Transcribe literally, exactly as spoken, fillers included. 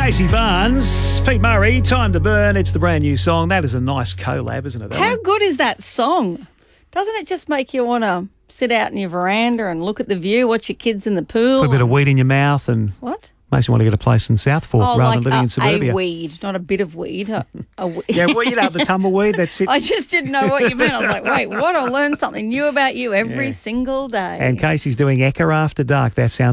Casey Barnes, Pete Murray, Time to Burn. It's the brand new song. That is a nice collab, isn't it? How good is that song? Doesn't it just make you want to sit out in your veranda and look at the view, watch your kids in the pool? Put a bit of weed in your mouth and What? makes you want to get a place in South Fork Oh, rather like than living a, in suburbia. a weed, not a bit of weed. A, a weed. Yeah, well, you know, the tumbleweed that's it. I just didn't know what you meant. I was like, wait, what? I learn something new about you every Yeah. single day. And Casey's doing Ekka After Dark. That sounds